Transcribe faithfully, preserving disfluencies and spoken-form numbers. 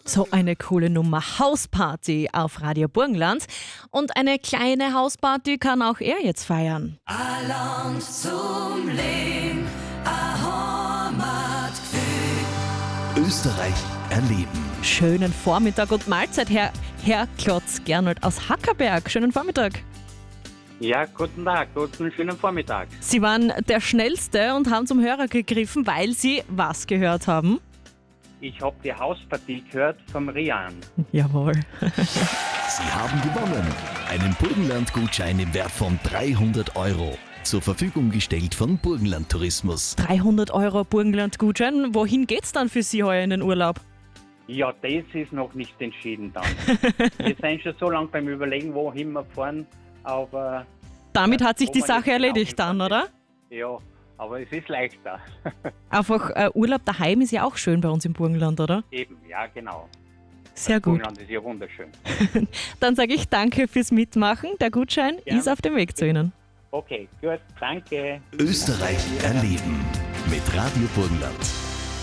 So eine coole Nummer. Hausparty auf Radio Burgenland. Und eine kleine Hausparty kann auch er jetzt feiern. Alarm zum Leben, ein Heimatgefühl. Österreich erleben. Schönen Vormittag und Mahlzeit, Herr, Herr Klotz Gernot aus Hackerberg. Schönen Vormittag. Ja, guten Tag, guten schönen Vormittag. Sie waren der Schnellste und haben zum Hörer gegriffen, weil Sie was gehört haben? Ich habe die Hauspartie gehört vom Rian. Jawohl. Sie haben gewonnen. Einen Burgenland-Gutschein im Wert von dreihundert Euro. Zur Verfügung gestellt von Burgenland Tourismus. dreihundert Euro Burgenland-Gutschein. Wohin geht's dann für Sie heuer in den Urlaub? Ja, das ist noch nicht entschieden dann. Wir sind schon so lange beim Überlegen, wohin wir fahren, aber... Damit hat sich wo die man Sache jetzt genau erledigt dann, hinfahren oder? will. Ja, aber es ist leichter. Einfach äh, Urlaub daheim ist ja auch schön bei uns im Burgenland, oder? Eben, ja genau. Sehr gut. Burgenland ist ja wunderschön. Dann sage ich danke fürs Mitmachen. Der Gutschein Gerne. ist auf dem Weg zu Ihnen. Okay, gut, danke. Österreich erleben. Mit Radio Burgenland.